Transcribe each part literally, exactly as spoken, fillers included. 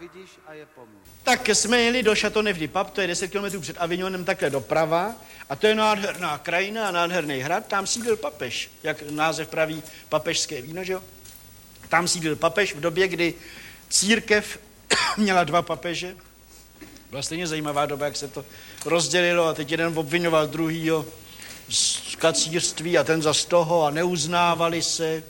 vidíš a je po mně. Tak jsme jeli do Châteauneuf-du-Pape, to je deset kilometrů před Avignonem, takhle doprava. A to je nádherná krajina a nádherný hrad. Tam sídlil papež, jak název praví, papežské víno, že jo? Tam sídlil papež v době, kdy církev měla dva papeže. Byla stejně zajímavá doba, jak se to rozdělilo a teď jeden obvinoval druhýho z kacírství a ten za z toho a neuznávali se.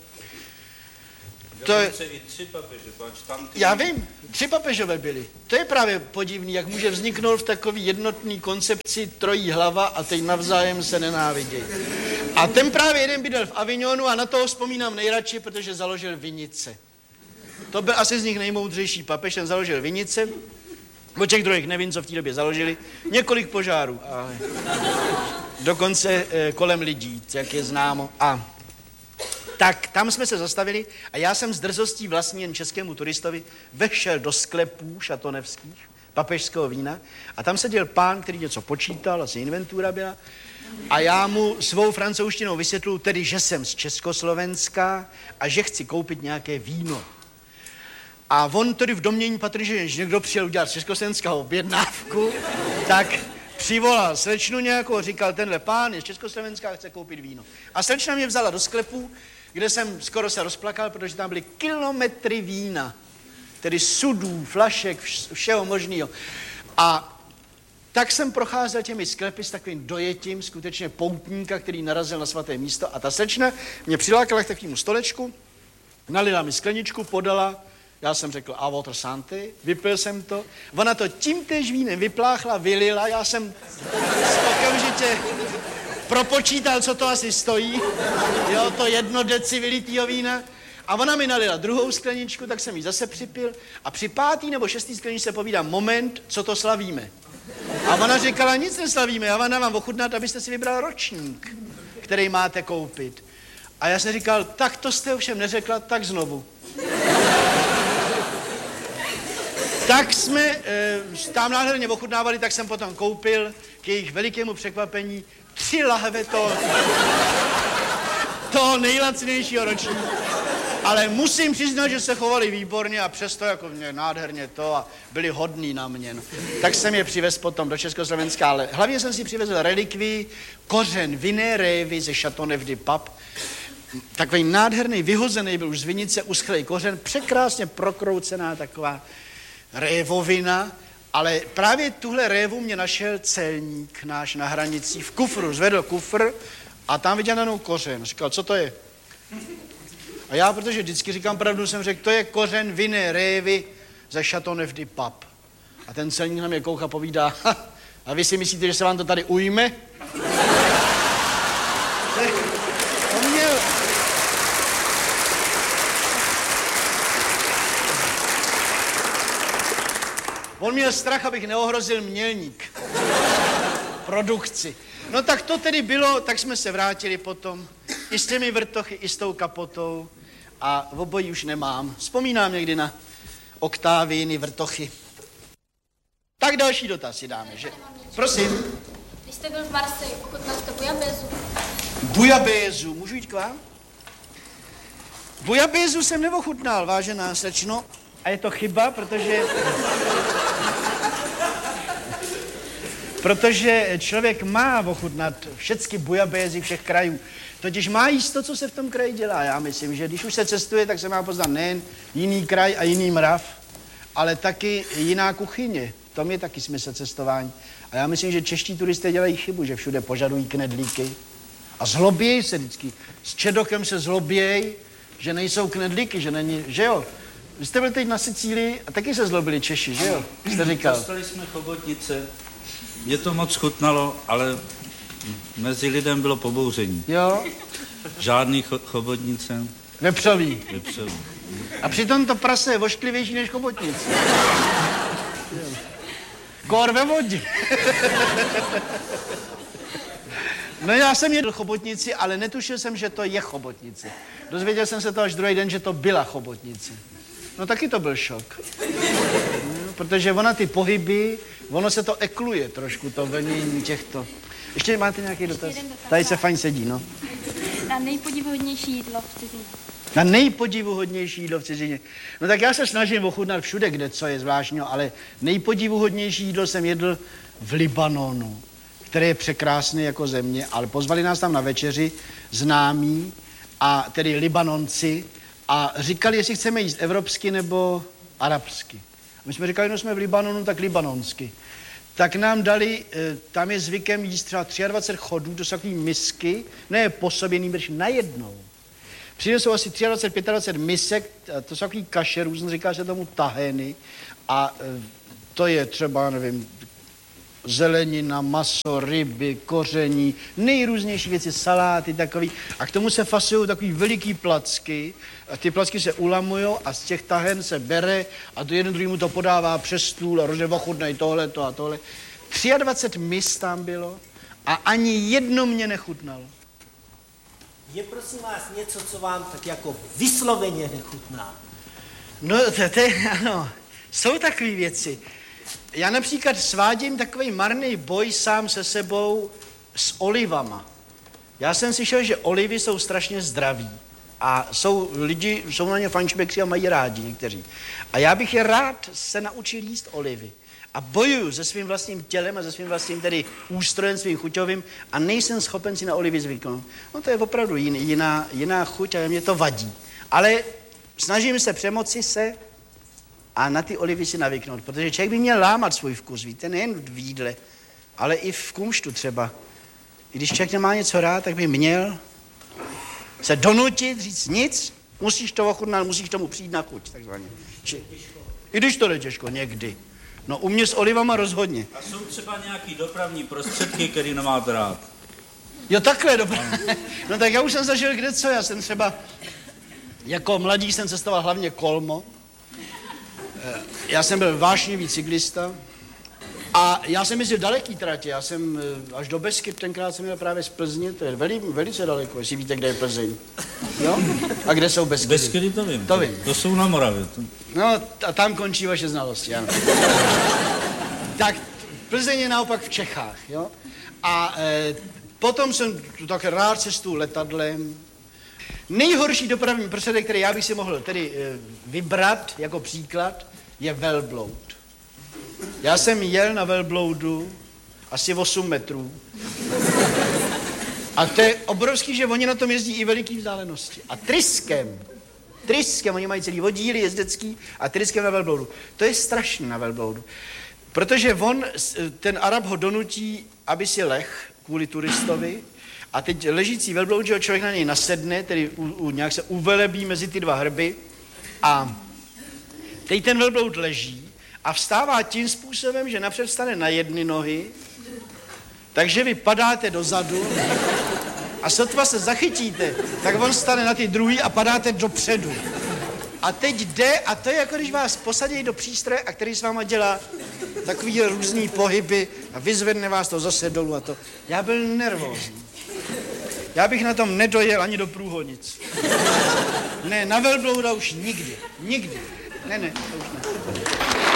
To je... tři papeže, tam ty... Já vím, tři papežové byli. To je právě podivný, jak může vzniknout v takový jednotný koncepci trojí hlava a teď navzájem se nenávidějí. A ten právě jeden bydlel v Avignonu a na toho vzpomínám nejradši, protože založil vinice. To byl asi z nich nejmoudřejší papež, ten založil vinice. O těch druhých nevím, co v té době založili. Několik požárů, ale dokonce e, kolem lidí, jak je známo. A tak tam jsme se zastavili a já jsem s drzostí vlastní jen českému turistovi vešel do sklepů šatonevských, papežského vína a tam seděl pán, který něco počítal, asi inventura byla, a já mu svou francouzštinou vysvětluji tedy, že jsem z Československa a že chci koupit nějaké víno. A on tedy v domnění patrně, že když někdo přijel udělat z Československa objednávku, tak přivolal slečnu nějakou, říkal, tenhle pán je z Československa a chce koupit víno. A slečna mě vzala do sklepu, kde jsem skoro se rozplakal, protože tam byly kilometry vína, tedy sudů, flašek, všeho možného. A tak jsem procházel těmi sklepy s takovým dojetím, skutečně poutníka, který narazil na svaté místo. A ta slečna mě přilákala k takovému stolečku, nalila mi skleničku, podala, já jsem řekl a water santé, vypil jsem to. Ona to tímtéž vínem vypláchla, vylila, já jsem okamžitě propočítal, co to asi stojí, jo, to jedno deci vylitýho vína. A ona mi nalila druhou skleničku, tak jsem ji zase připil. A při pátý nebo šestý skleničce se povídám, moment, co to slavíme. A ona říkala, nic neslavíme, já vám dávám ochutnat, abyste si vybral ročník, který máte koupit. A já jsem říkal, tak to jste ovšem neřekla, tak znovu. Tak jsme e, tam nádherně ochutnávali, tak jsem potom koupil k jejich velikému překvapení tři lahve toho, toho nejlacnějšího ročníku. Ale musím přiznat, že se chovali výborně a přesto jako mě nádherně to a byli hodní na mě. No. Tak jsem je přivez potom do Československa, ale hlavně jsem si přivezl relikvii kořen vinné révy ze Châteauneuf-du-Pape. Takový nádherný, vyhozený byl už z vinice, uschlej kořen, překrásně prokroucená taková révovina, ale právě tuhle révu mě našel celník náš na hranici v kufru, zvedl kufr a tam viděl najednou kořen. Říkal, co to je? A já, protože vždycky říkám pravdu, jsem řekl, to je kořen vinné révy ze Châteauneuf-du-Pape. A ten celník na mě koucha povídá, a vy si myslíte, že se vám to tady ujme? On měl... On měl strach, abych neohrozil mělník. Produkci. No tak to tedy bylo, tak jsme se vrátili potom. I s těmi vrtochy, i s tou kapotou. A v obojí už nemám. Vzpomínám někdy na oktáviny, vrtochy. Tak další dotaz si dáme, že? Prosím. Když jste byl v Marseille, ochutnal jste bujabézu? Bujabézu, můžu jít k vám? Bujabézu jsem neochutnal, vážená slečno. A je to chyba, protože... protože člověk má ochutnat všechny bujabézy všech krajů. Totiž má jíst to, co se v tom kraji dělá. Já myslím, že když už se cestuje, tak se má poznat nejen jiný kraj a jiný mrav, ale taky jiná kuchyně. V tom je taky smysl cestování. A já myslím, že čeští turisté dělají chybu, že všude požadují knedlíky. A zlobějí se vždycky. S čedokem se zlobějí, že nejsou knedlíky, že není, že jo? Vy jste byl teď na Sicílii a taky se zlobili Češi, že jo? Jste říkal. Dostali jsme chobotnice, mě to moc chutnalo, ale mezi lidem bylo pobouření. Jo? Žádný cho- chobotnice. Vepřový. Vepřový. A přitom to prase je vošklivější než chobotnice. Kor ve vodě. No já jsem jedl chobotnici, ale netušil jsem, že to je chobotnice. Dozvěděl jsem se to až druhý den, že to byla chobotnice. No taky to byl šok. No, protože ona ty pohyby, ono se to ekluje trošku, to vlnění těchto. Ještě máte nějaký dotaz? dotaz? Tady se fajn sedí, no. Na nejpodivuhodnější jídlo v cizině. Na nejpodivuhodnější jídlo v cizině. No tak já se snažím ochutnat všude, kde co je zvláštního, ale nejpodivuhodnější jídlo jsem jedl v Libanonu, které je překrásné jako země, ale pozvali nás tam na večeři známí, a tedy Libanonci, a říkali, jestli chceme jíst evropsky nebo arabsky. A my jsme říkali, no jsme v Libanonu, tak libanonsky. Tak nám dali, tam je zvykem jíst třeba dvacet tři chodů, to jsou takové misky, ne po sobě, nýbrž najednou. Přinesou asi dvacet tři, dvacet pět misek, to jsou takový kaše, různě říká se tomu taheny, a to je třeba, nevím, zelenina, maso, ryby, koření, nejrůznější věci, saláty takový. A k tomu se fasují takový veliký placky. A ty placky se ulamujou a z těch tahen se bere a do jeden druhýmu to podává přes stůl a rože ochutnají tohle, to a tohle. dvacet tři mis tam bylo a ani jedno mě nechutnalo. Je prosím vás něco, co vám tak jako vysloveně nechutná? No to, to je, ano, jsou takové věci. Já například svádím takový marný boj sám se sebou s olivama. Já jsem slyšel, že olivy jsou strašně zdraví. A jsou lidi, jsou na ně fančbekři a mají rádi někteří. A já bych je rád se naučil jíst olivy. A bojuju se svým vlastním tělem a se svým vlastním tedy ústrojem, svým chuťovým, a nejsem schopen si na olivy zvyknout. No to je opravdu jiný, jiná, jiná chuť a mě to vadí. Ale snažím se přemoci se a na ty olivy si navyknout, protože člověk by měl lámat svůj vkus, víte, nejen v jídle, ale i v kumštu třeba. I když člověk nemá něco rád, tak by měl se donutit, říct nic, musíš to ochutnat, musíš tomu přijít na chuť, takzvaně. Či, I když to jde těžko, někdy. No u mě s olivama rozhodně. A jsou třeba nějaký dopravní prostředky, který nemáte rád? Jo, takhle, dobrá. No tak já už jsem zažil kde co, já jsem třeba, jako mladík jsem cestoval hlavně kolmo. Já jsem byl vášnivý cyklista a já jsem jezdil daleký tratě, já jsem až do Beskyt, tenkrát jsem měl právě z Plzně, to je veli, velice daleko, jestli víte, kde je Plzeň. Jo? A kde jsou Beskydy? Beskydy to vím, to, vím. to jsou na Moravě. To... No a tam končí vaše znalosti, ano. Tak Plzeň je naopak v Čechách, jo? A e, potom jsem tak rád cestu letadlem. Nejhorší dopravní prostředek, který já bych si mohl tedy e, vybrat jako příklad, je velbloud. Já jsem jel na velbloudu asi osm metrů. A to je obrovský, že oni na tom jezdí i veliký vzdálenosti. A tryskem, tryskem, oni mají celý vodíly jezdecký a tryskem na velbloudu. To je strašné na velbloudu. Protože on, ten Arab ho donutí, aby si leh kvůli turistovi, a teď ležící velbloud, že člověk na něj nasedne, tedy u, u, nějak se uvelebí mezi ty dva hrby, a teď ten velbloud leží a vstává tím způsobem, že napřed vstane na jedny nohy, takže vy padáte dozadu a sotva se zachytíte, tak on stane na ty druhý a padáte dopředu. A teď jde, a to je jako když vás posadí do přístroje, a který s váma dělá takový různý pohyby a vyzvedne vás to zase dolů a to. Já byl nervózní. Já bych na tom nedojel ani do Průhonic. Ne, na velblouda už nikdy. Nikdy. Ne, ne, to už ne.